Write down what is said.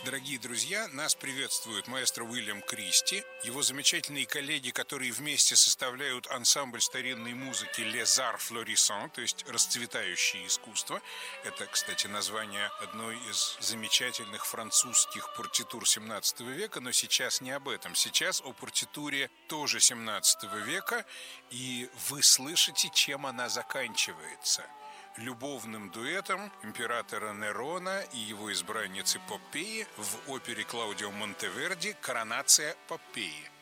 Дорогие друзья, нас приветствует маэстро Уильям Кристи, его замечательные коллеги, которые вместе составляют ансамбль старинной музыки Les Arts Florissants, то есть расцветающее искусство. Это, кстати, название одной из замечательных французских партитур 17 века, но сейчас не об этом. Сейчас о партитуре тоже 17 века, и вы слышите, чем она заканчивается. Любовным дуэтом императора Нерона и его избранницы Поппеи в опере Клаудио Монтеверди «Коронация Поппеи».